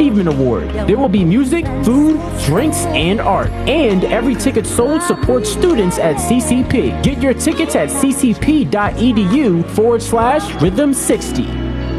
Achievement Award. There will be music, food, drinks, and art. And every ticket sold supports students at CCP. Get your tickets at ccp.edu/Rhythm60.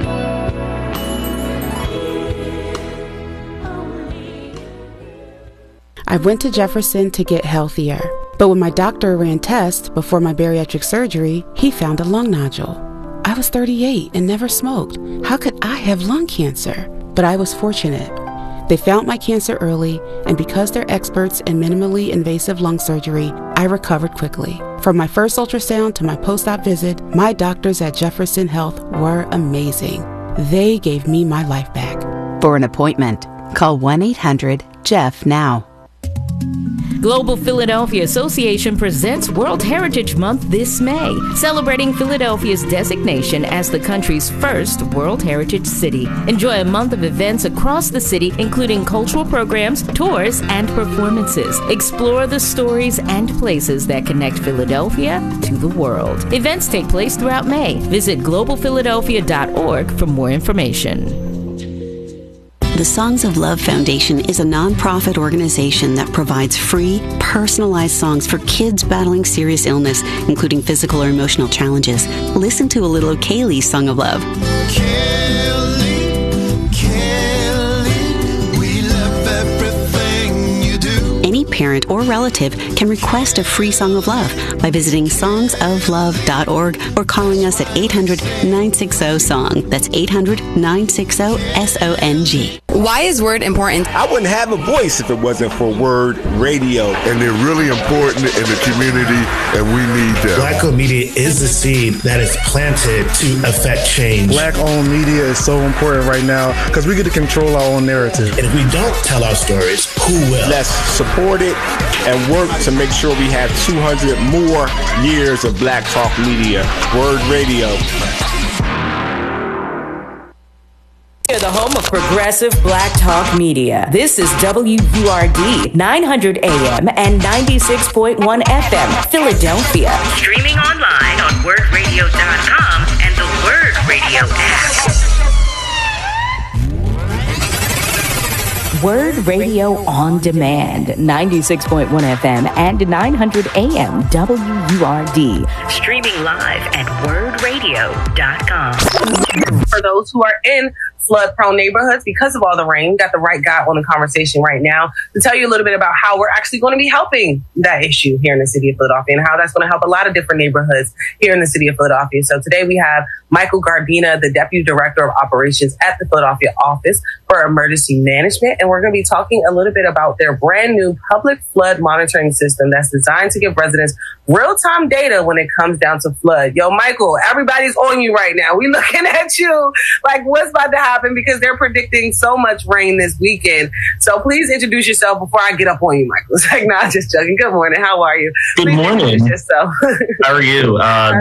I went to Jefferson to get healthier. But when my doctor ran tests before my bariatric surgery, he found a lung nodule. I was 38 and never smoked. How could I have lung cancer? But I was fortunate. They found my cancer early, and because they're experts in minimally invasive lung surgery, I recovered quickly. From my first ultrasound to my post-op visit, my doctors at Jefferson Health were amazing. They gave me my life back. For an appointment, call 1-800-JEFF now. Global Philadelphia Association presents World Heritage Month this May, celebrating Philadelphia's designation as the country's first World Heritage City. Enjoy a month of events across the city, including cultural programs, tours, and performances. Explore the stories and places that connect Philadelphia to the world. Events take place throughout May. Visit globalphiladelphia.org for more information. The Songs of Love Foundation is a nonprofit organization that provides free, personalized songs for kids battling serious illness, including physical or emotional challenges. Listen to a little Kaylee's Song of Love. Any parent or relative can request a free Song of Love by visiting songsoflove.org or calling us at 800-960-SONG. That's 800-960-SONG. Why is Word important? I wouldn't have a voice if it wasn't for Word Radio. And they're really important in the community, and we need them. Black-owned media is the seed that is planted to affect change. Black-owned media is so important right now because we get to control our own narrative. And if we don't tell our stories, who will? Let's support it and work to make sure we have 200 more years of Black Talk Media. Word Radio. The home of progressive Black Talk Media. This is WURD 900 AM and 96.1 FM, Philadelphia. Streaming online on wordradio.com and the Word Radio app. Word Radio on Demand, 96.1 FM and 900 AM, WURD. Streaming live at wordradio.com. For those who are in flood-prone neighborhoods because of all the rain, got the right guy on the conversation right now to tell you a little bit about how we're actually going to be helping that issue here in the city of Philadelphia and how that's going to help a lot of different neighborhoods here in the city of Philadelphia. So today we have Michael Gardina, the Deputy Director of Operations at the Philadelphia Office for Emergency Management. And we're going to be talking a little bit about their brand new public flood monitoring system that's designed to give residents real-time data when it comes down to flood. Yo, Michael, everybody's on you right now. We looking at you like what's about to happen because they're predicting so much rain this weekend. So please introduce yourself before I get up on you, Michael. It's like, nah, just joking. Good morning. How are you? Good Please morning. introduce yourself. How are you?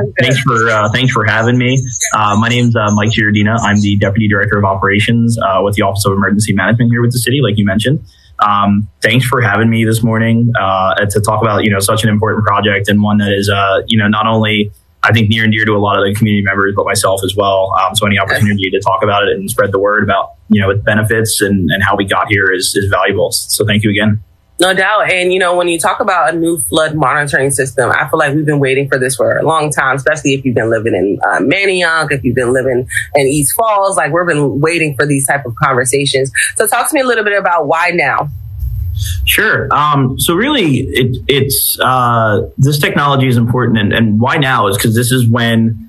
Thanks for having me. My name's Mike Giardina. I'm the Deputy Director of Operations with the Office of Emergency Management here with the city, like you mentioned. Thanks for having me this morning to talk about, such an important project and one that is, not only, I think, near and dear to a lot of the community members, but myself as well. So any opportunity to talk about it and spread the word about, its benefits and how we got here is valuable. So thank you again. No doubt. And, when you talk about a new flood monitoring system, I feel like we've been waiting for this for a long time, especially if you've been living in Manayunk, if you've been living in East Falls, like we've been waiting for these type of conversations. So talk to me a little bit about why now. Sure. So really, it's this technology is important, and why now is because this is when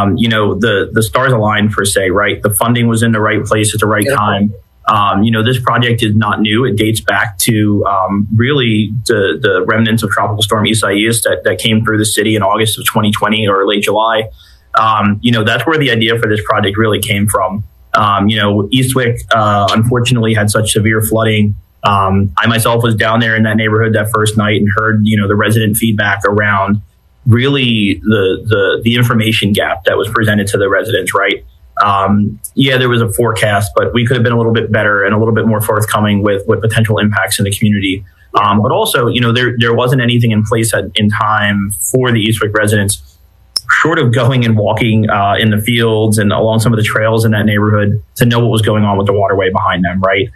the stars aligned per se, right? The funding was in the right place at the right time. This project is not new. It dates back to really the remnants of Tropical Storm Isaias that came through the city in August of 2020 or late July. That's where the idea for this project really came from. Eastwick unfortunately had such severe flooding. I myself was down there in that neighborhood that first night and heard, the resident feedback around really the information gap that was presented to the residents, right? There was a forecast, but we could have been a little bit better and a little bit more forthcoming with potential impacts in the community. But also, there wasn't anything in place in time for the Eastwick residents, short of going and walking in the fields and along some of the trails in that neighborhood to know what was going on with the waterway behind them, right?